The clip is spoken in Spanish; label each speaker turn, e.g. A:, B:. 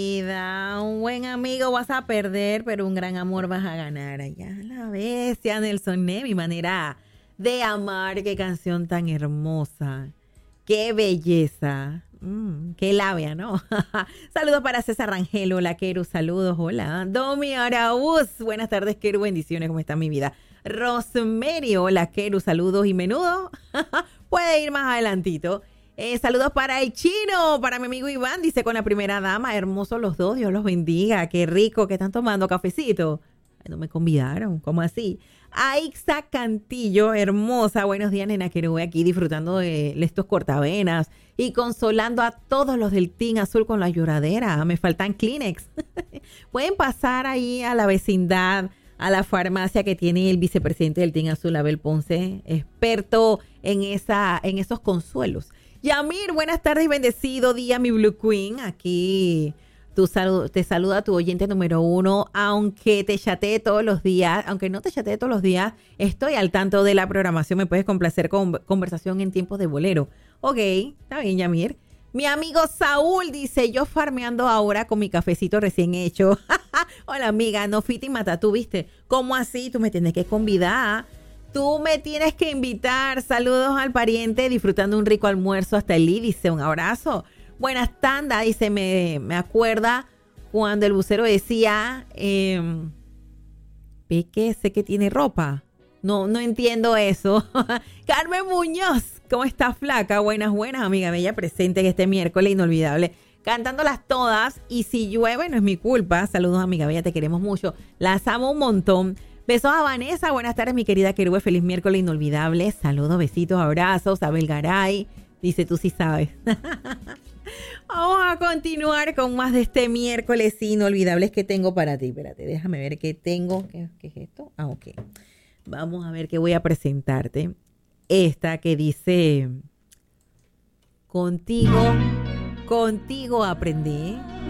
A: Vida, un buen amigo vas a perder, pero un gran amor vas a ganar. Allá la bestia, Nelson Ne, mi manera de amar. Qué canción tan hermosa. Qué belleza. Qué labia, ¿no? Saludos para César Rangel. Hola, Keru. Saludos. Hola. Domi Araúz. Buenas tardes, Keru. Bendiciones. ¿Cómo está mi vida? Rosemary. Hola, Keru. Saludos. Y menudo. Puede ir más adelantito. Saludos para el chino, para mi amigo Iván, dice con la primera dama, hermosos los dos, Dios los bendiga, qué rico, que están tomando cafecito. Ay, no me convidaron, ¿cómo así? Aixa Cantillo, hermosa, buenos días, nena, que voy aquí disfrutando de estos cortavenas y consolando a todos los del Team Azul con la lloradera, me faltan Kleenex. Pueden pasar ahí a la vecindad, a la farmacia que tiene el vicepresidente del Team Azul, Abel Ponce, experto en esos consuelos. Yamir, buenas tardes y bendecido día, mi Blue Queen. Aquí te saluda tu oyente número 1. Aunque te chatee todos los días, aunque no te chatee todos los días, estoy al tanto de la programación. Me puedes complacer con conversación en tiempos de bolero. Ok, está bien, Yamir. Mi amigo Saúl dice, yo farmeando ahora con mi cafecito recién hecho. Hola, amiga, no fiti mata, tú viste. ¿Cómo así? Tú me tienes que convidar. Tú me tienes que invitar. Saludos al pariente, disfrutando un rico almuerzo hasta el dice un abrazo. Buenas tandas, dice, me acuerda cuando el bucero decía, Peque, sé que tiene ropa. No entiendo eso. Carmen Muñoz, ¿cómo estás, flaca? Buenas, amiga bella, presente en este miércoles inolvidable. Cantándolas todas, y si llueve no es mi culpa. Saludos, amiga bella, te queremos mucho. Las amo un montón. Besos a Vanessa, buenas tardes mi querida Querube, feliz miércoles inolvidable, saludos, besitos, abrazos, Abel Garay, dice tú sí sabes. Vamos a continuar con más de este miércoles inolvidables que tengo para ti, espérate, déjame ver qué tengo, ¿qué es esto? Ok, vamos a ver qué voy a presentarte, esta que dice, contigo aprendí.